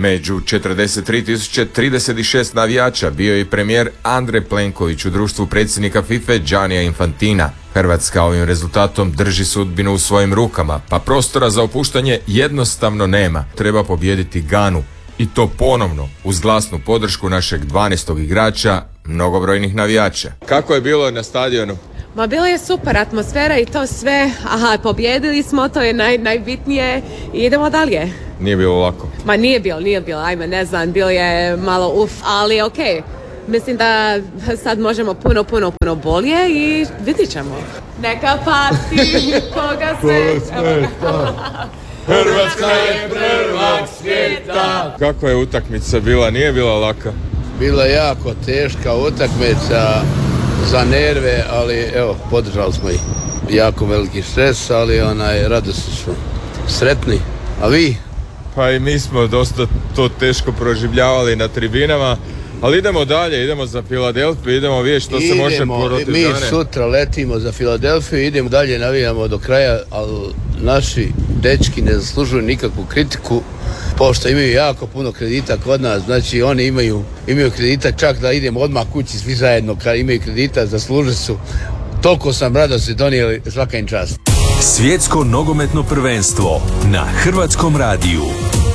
Među 43.036 navijača bio je i premijer Andrej Plenković u društvu predsjednika FIFA Giannija Infantina. Hrvatska ovim rezultatom drži sudbinu u svojim rukama, pa prostora za opuštanje jednostavno nema. Treba pobijediti Ganu. I to ponovno, uz glasnu podršku našeg 12. igrača, mnogobrojnih navijača. Kako je bilo na stadionu? Ma bilo je super atmosfera i to sve. Aha, pobjedili smo, to je najbitnije i idemo dalje. Nije bilo lako? Ma nije bilo, ajme ne znam, bilo je malo ali okej. Mislim da sad možemo puno bolje i vidit ćemo. Neka pati koga se... Hrvatska je prvak svijeta. Kako je utakmica bila? Nije bila laka? Bila jako teška utakmica za nerve, ali evo, podržali smo ih. Jako veliki stres, ali radosni smo. Sretni. A vi? Pa i mi smo dosta to teško proživljavali na tribinama, ali idemo dalje, idemo za Filadelfiju, idemo vidjeti što se može protiv Gane. Mi sutra letimo za Filadelfiju, idemo dalje, navijamo do kraja, ali naši dečki ne zaslužuju nikakvu kritiku, pošto imaju jako puno kredita kod nas, znači oni imaju kredita čak da idemo odmah kući svi zajedno, kad imaju kredita zaslužili su. Toliko sam radosti donijeli, svaka im čast. Svjetsko nogometno prvenstvo na Hrvatskom radiju.